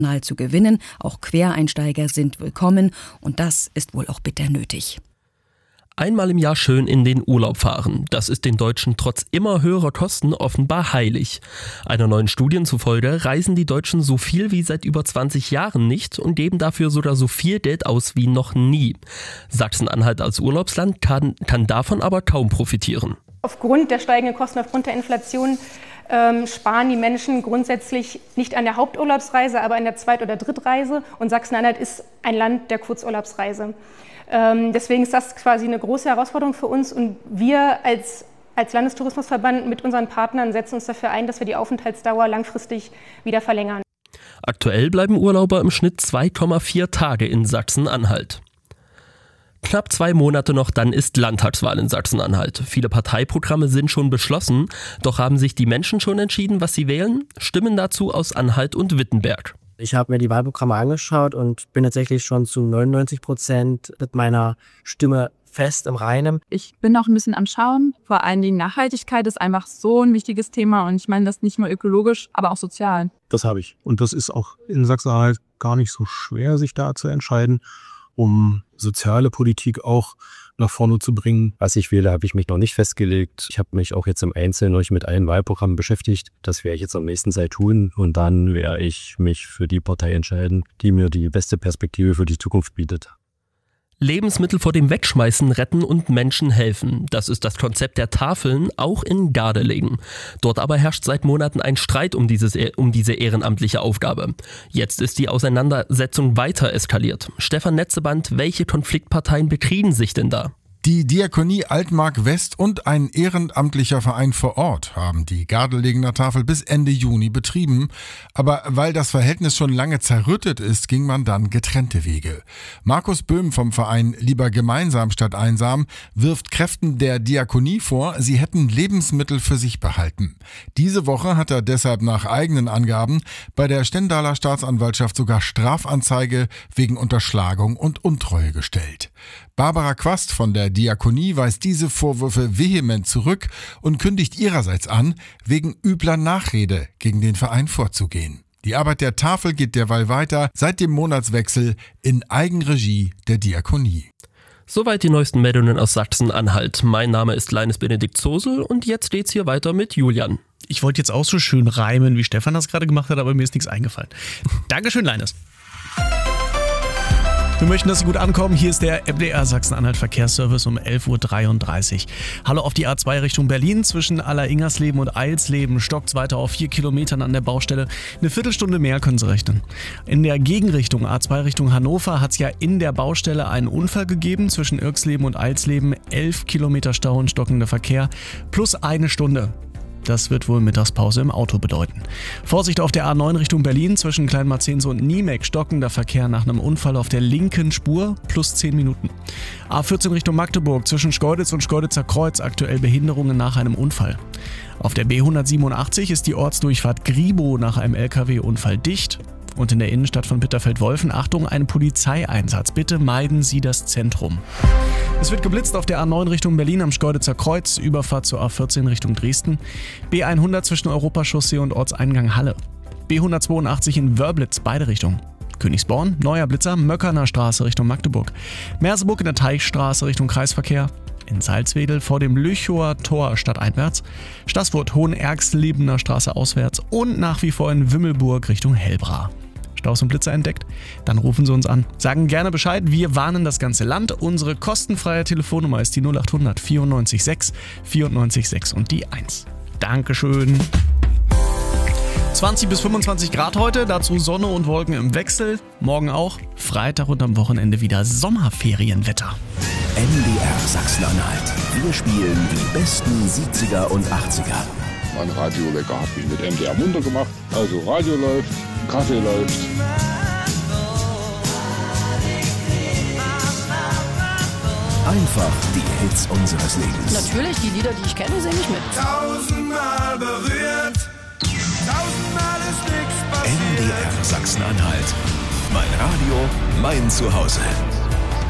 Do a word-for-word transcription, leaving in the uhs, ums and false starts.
zu gewinnen. Auch Quereinsteiger sind willkommen und das ist wohl auch bitter nötig. Einmal im Jahr schön in den Urlaub fahren. Das ist den Deutschen trotz immer höherer Kosten offenbar heilig. Einer neuen Studie zufolge reisen die Deutschen so viel wie seit über zwanzig Jahren nicht und geben dafür sogar so viel Geld aus wie noch nie. Sachsen-Anhalt als Urlaubsland kann, kann davon aber kaum profitieren. Aufgrund der steigenden Kosten, aufgrund der Inflation ähm, sparen die Menschen grundsätzlich nicht an der Haupturlaubsreise, aber an der Zweit- oder Drittreise. Und Sachsen-Anhalt ist ein Land der Kurzurlaubsreise. Ähm, deswegen ist das quasi eine große Herausforderung für uns. Und wir als, als Landestourismusverband mit unseren Partnern setzen uns dafür ein, dass wir die Aufenthaltsdauer langfristig wieder verlängern. Aktuell bleiben Urlauber im Schnitt zwei Komma vier Tage in Sachsen-Anhalt. Knapp zwei Monate noch, dann ist Landtagswahl in Sachsen-Anhalt. Viele Parteiprogramme sind schon beschlossen, doch haben sich die Menschen schon entschieden, was sie wählen? Stimmen dazu aus Anhalt und Wittenberg. Ich habe mir die Wahlprogramme angeschaut und bin tatsächlich schon zu neunundneunzig Prozent mit meiner Stimme fest im Reinen. Ich bin auch ein bisschen am Schauen. Vor allen Dingen Nachhaltigkeit ist einfach so ein wichtiges Thema und ich meine das nicht nur ökologisch, aber auch sozial. Das habe ich. Und das ist auch in Sachsen-Anhalt gar nicht so schwer, sich da zu entscheiden, um soziale Politik auch nach vorne zu bringen. Was ich wähle, habe ich mich noch nicht festgelegt. Ich habe mich auch jetzt im Einzelnen noch mit allen Wahlprogrammen beschäftigt. Das werde ich jetzt am nächsten Zeit tun und dann werde ich mich für die Partei entscheiden, die mir die beste Perspektive für die Zukunft bietet. Lebensmittel vor dem Wegschmeißen retten und Menschen helfen. Das ist das Konzept der Tafeln, auch in Gardelegen. Dort aber herrscht seit Monaten ein Streit um, dieses, um diese ehrenamtliche Aufgabe. Jetzt ist die Auseinandersetzung weiter eskaliert. Stefan Netzeband, welche Konfliktparteien bekriegen sich denn da? Die Diakonie Altmark West und ein ehrenamtlicher Verein vor Ort haben die Gardelegener Tafel bis Ende Juni betrieben. Aber weil das Verhältnis schon lange zerrüttet ist, ging man dann getrennte Wege. Markus Böhm vom Verein Lieber gemeinsam statt einsam wirft Kräften der Diakonie vor, sie hätten Lebensmittel für sich behalten. Diese Woche hat er deshalb nach eigenen Angaben bei der Stendaler Staatsanwaltschaft sogar Strafanzeige wegen Unterschlagung und Untreue gestellt. Barbara Quast von der Diakonie weist diese Vorwürfe vehement zurück und kündigt ihrerseits an, wegen übler Nachrede gegen den Verein vorzugehen. Die Arbeit der Tafel geht derweil weiter, seit dem Monatswechsel in Eigenregie der Diakonie. Soweit die neuesten Meldungen aus Sachsen-Anhalt. Mein Name ist Leines Benedikt Zosel und jetzt geht's hier weiter mit Julian. Ich wollte jetzt auch so schön reimen, wie Stefan das gerade gemacht hat, aber mir ist nichts eingefallen. Dankeschön, Leines. Wir möchten, dass Sie gut ankommen. Hier ist der M D R Sachsen-Anhalt Verkehrsservice um elf Uhr dreiunddreißig. Hallo auf die A zwei Richtung Berlin. Zwischen Aller-Ingersleben und Eilsleben stockt's weiter auf vier Kilometern an der Baustelle. Eine Viertelstunde mehr können Sie rechnen. In der Gegenrichtung A zwei Richtung Hannover hat's ja in der Baustelle einen Unfall gegeben. Zwischen Irksleben und Eilsleben elf Kilometer Stau und stockender Verkehr plus eine Stunde. Das wird wohl Mittagspause im Auto bedeuten. Vorsicht auf der A neun Richtung Berlin, zwischen Kleinmarzense und Niemek stockender Verkehr nach einem Unfall auf der linken Spur, plus zehn Minuten. A vierzehn Richtung Magdeburg, zwischen Schkeuditz und Schkeuditzer Kreuz aktuell Behinderungen nach einem Unfall. Auf der B hundertsiebenundachtzig ist die Ortsdurchfahrt Gribow nach einem L K W-Unfall dicht. Und in der Innenstadt von Bitterfeld-Wolfen, Achtung, ein Polizeieinsatz. Bitte meiden Sie das Zentrum. Es wird geblitzt auf der A neun Richtung Berlin am Schkeuditzer Kreuz, Überfahrt zur A vierzehn Richtung Dresden. B hundert zwischen Europachaussee und Ortseingang Halle. B hundertzweiundachtzig in Wörblitz, beide Richtungen. Königsborn, Neuer Blitzer, Möckerner Straße Richtung Magdeburg. Merseburg in der Teichstraße Richtung Kreisverkehr. In Salzwedel vor dem Lüchower Tor stadteinwärts. Staßfurt, Hohenergsliebener Straße auswärts und nach wie vor in Wimmelburg Richtung Hellbra. Staus und Blitzer entdeckt? Dann rufen Sie uns an. Sagen gerne Bescheid, wir warnen das ganze Land. Unsere kostenfreie Telefonnummer ist die null achthundert vierundneunzig sechs vierundneunzig sechs und die eins. Dankeschön. zwanzig bis fünfundzwanzig Grad heute, dazu Sonne und Wolken im Wechsel. Morgen auch, Freitag und am Wochenende wieder Sommerferienwetter. M D R Sachsen-Anhalt. Wir spielen die besten siebziger und achtziger. Mein Radiowecker hat mich mit M D R munter gemacht. Also Radio läuft, Kaffee läuft. Einfach die Hits unseres Lebens. Natürlich, die Lieder, die ich kenne, singe ich mit. Tausendmal berührt, tausendmal ist nichts passiert. M D R Sachsen-Anhalt. Mein Radio, mein Zuhause.